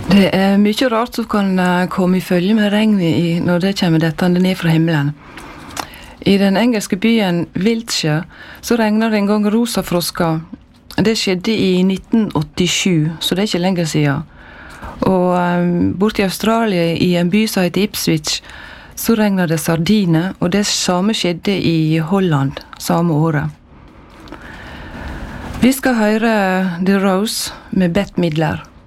Det mye rart som kan komme i følge med regn når det kommer dettende ned fra himmelen. I den engelske byen Wiltshire så regner det en gang rosa frosker. Det skjedde i 1987, så det ikke lenger siden. Og bort i Australia, i en by som heter Ipswich, så regner det sardiner, og det samme skjedde i Holland samme året. Vi skal høre The Rose med Bette Midler.